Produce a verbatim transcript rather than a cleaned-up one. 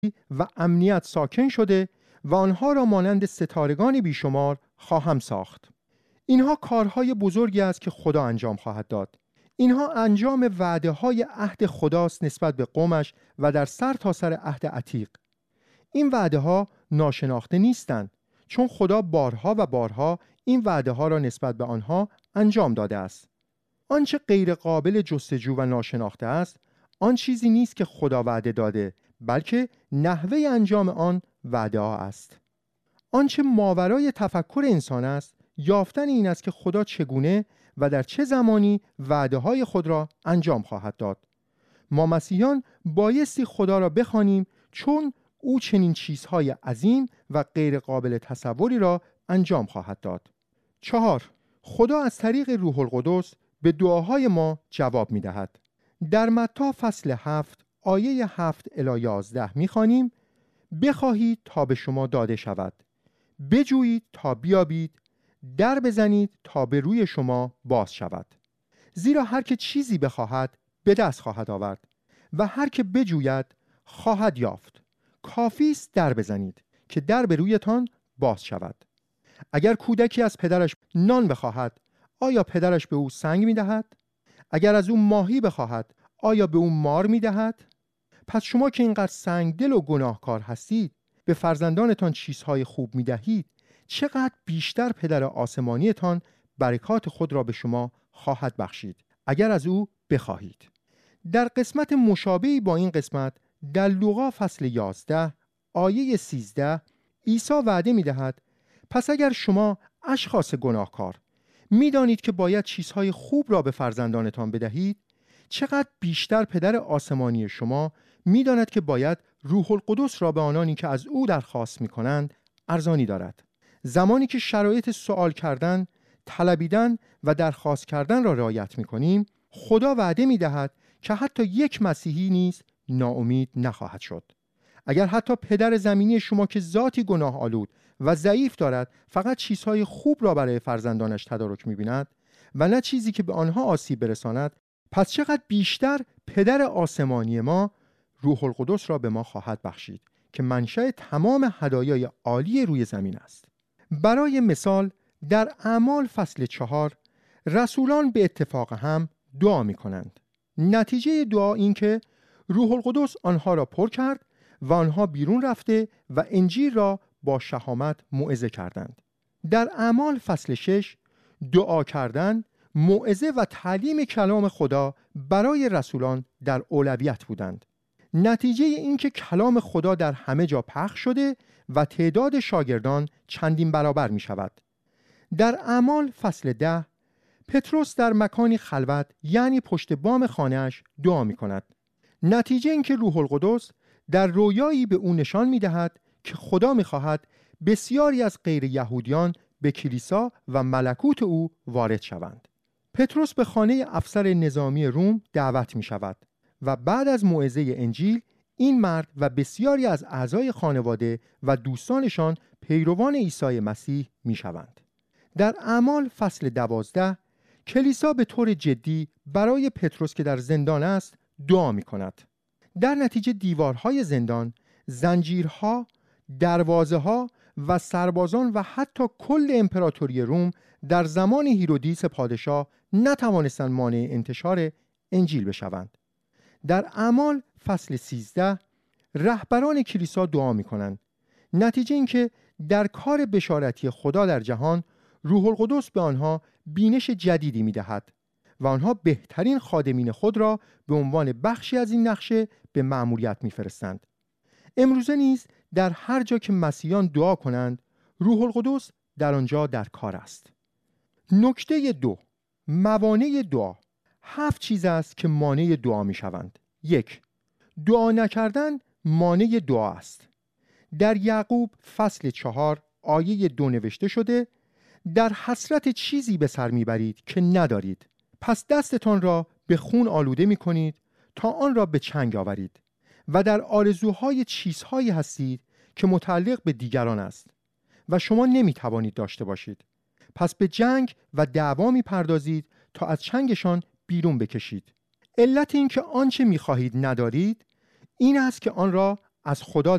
و امنیت ساکن شده و آنها را مانند ستارگان بیشمار خواهم ساخت. اینها کارهای بزرگی است که خدا انجام خواهد داد. اینها انجام وعده های عهد خداست نسبت به قومش و در سر تا سر عهد عتیق. این وعده ها ناشناخته نیستند، چون خدا بارها و بارها این وعده ها را نسبت به آنها انجام داده است. آنچه غیر قابل جستجو و ناشناخته است، آن چیزی نیست که خدا وعده داده، بلکه نحوه انجام آن وعده ها است. آنچه ماورای تفکر انسان است، یافتن این است که خدا چگونه و در چه زمانی وعده های خود را انجام خواهد داد. ما مسیحیان بایستی خدا را بخوانیم، چون او چنین چیزهای عظیم و غیر قابل تصوری را انجام خواهد داد. چهار، خدا از طریق روح القدس به دعاهای ما جواب می دهد. در متی فصل هفت آیه هفت الی یازده می خوانیم: بخواهید تا به شما داده شود، بجویید تا بیابید، در بزنید تا به روی شما باز شود. زیرا هر که چیزی بخواهد به دست خواهد آورد و هر که بجوید خواهد یافت. کافی است در بزنید که در به رویتان باز شود. اگر کودکی از پدرش نان بخواهد، آیا پدرش به او سنگ می دهد؟ اگر از او ماهی بخواهد، آیا به او مار می دهد؟ پس شما که اینقدر سنگدل و گناهکار هستید، به فرزندانتان چیزهای خوب می دهید، چقدر بیشتر پدر آسمانیتان برکات خود را به شما خواهد بخشید اگر از او بخواهید. در قسمت مشابهی با این قسمت در لوقا فصل یازده آیه سیزده عیسی وعده می دهد: پس اگر شما اشخاص گناهکار می دانید که باید چیزهای خوب را به فرزندانتان بدهید، چقدر بیشتر پدر آسمانی شما می داند که باید روح القدس را به آنانی که از او درخواست می کنند ارزانی دارد. زمانی که شرایط سوال کردن، طلبیدن و درخواست کردن را رعایت می کنیم، خدا وعده می دهد که حتی یک مسیحی نیز ناامید نخواهد شد. اگر حتی پدر زمینی شما که ذاتی گناه آلود و ضعیف دارد فقط چیزهای خوب را برای فرزندانش تدارک می بیند و نه چیزی که به آنها آسیب برساند، پس چقدر بیشتر پدر آسمانی ما روح القدس را به ما خواهد بخشید که منشأ تمام هدایای عالی روی زمین است. برای مثال در اعمال فصل چهار رسولان به اتفاق هم دعا می کنند. نتیجه دعا این که روح القدس آنها را پر کرد و آنها بیرون رفته و انجیل را با شهامت موعظه کردند. در اعمال فصل شش دعا کردن، موعظه و تعلیم کلام خدا برای رسولان در اولویت بودند. نتیجه این که کلام خدا در همه جا پخش شده و تعداد شاگردان چندین برابر می شود. در اعمال فصل ده پتروس در مکانی خلوت یعنی پشت بام خانه‌اش دعا می کند. نتیجه این که روح القدس در رویایی به او نشان می دهد که خدا می خواهد بسیاری از غیر یهودیان به کلیسا و ملکوت او وارد شوند. پتروس به خانه افسر نظامی روم دعوت می شود و بعد از موعظه انجیل این مرد و بسیاری از اعضای خانواده و دوستانشان پیروان عیسی مسیح می شوند. در اعمال فصل دوازده کلیسا به طور جدی برای پتروس که در زندان است دعا می کند. در نتیجه دیوارهای زندان، زنجیرها، دروازه‌ها و سربازان و حتی کل امپراتوری روم در زمان هیرودیس پادشاه نتوانستند مانع انتشار انجیل بشوند. در اعمال فصل سیزده رهبران کلیسا دعا می کنند. نتیجه این که در کار بشارتی خدا در جهان روح القدس به آنها بینش جدیدی می دهد و آنها بهترین خادمین خود را به عنوان بخشی از این نقشه به مأموریت می فرستند. امروزه نیز در هر جا که مسیحیان دعا کنند روح القدس در آنجا در کار است. نکته دو، موانع دعا. هفت چیز است که مانع دعا می شوند. یک، دعا نکردن مانع دعا است. در یعقوب فصل چهار آیه دو نوشته شده: در حسرت چیزی به سر میبرید که ندارید، پس دستتان را به خون آلوده می کنید تا آن را به چنگ آورید و در آرزوهای چیزهایی هستید که متعلق به دیگران است و شما نمی توانید داشته باشید. پس به جنگ و دعوا می پردازید تا از چنگشان بیرون بکشید. علت این که آنچه می خواهید ندارید این است که آن را از خدا